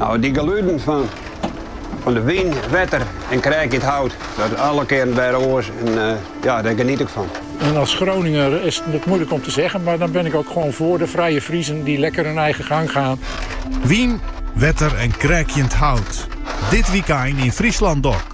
Nou, die geluiden van de wien, wetter en krijkend hout, dat alle keren bij de oors en ja, daar geniet ik van. En als Groninger is het moeilijk om te zeggen, maar dan ben ik ook gewoon voor de vrije Friezen die lekker hun eigen gang gaan. Wien, wetter en krijkend hout. Dit weekend in Friesland Doc.